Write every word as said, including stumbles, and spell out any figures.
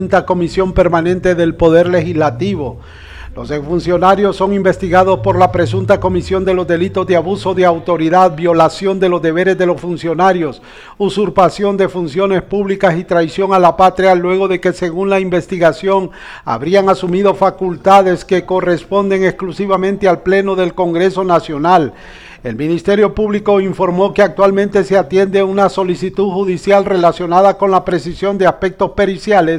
Comisión Permanente del Poder Legislativo. Los exfuncionarios son investigados por la presunta comisión de los delitos de abuso de autoridad, violación de los deberes de los funcionarios, usurpación de funciones públicas y traición a la patria, luego de que, según la investigación, habrían asumido facultades que corresponden exclusivamente al Pleno del Congreso Nacional. El Ministerio Público informó que actualmente se atiende una solicitud judicial relacionada con la precisión de aspectos periciales